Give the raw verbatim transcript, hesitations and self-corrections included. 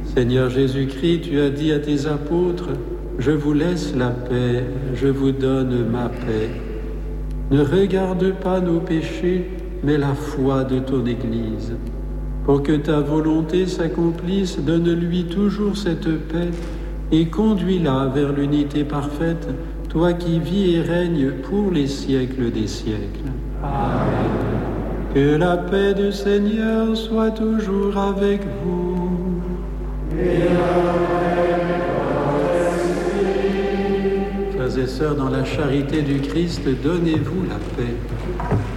Seigneur Jésus-Christ, tu as dit à tes apôtres, « Je vous laisse la paix, je vous donne ma paix. » Ne regarde pas nos péchés, mais la foi de ton Église. Pour que ta volonté s'accomplisse, donne-lui toujours cette paix et conduis-la vers l'unité parfaite, toi qui vis et règnes pour les siècles des siècles. Amen. Que la paix du Seigneur soit toujours avec vous. Et avec votre esprit. Frères et sœurs, dans la charité du Christ, donnez-vous la paix.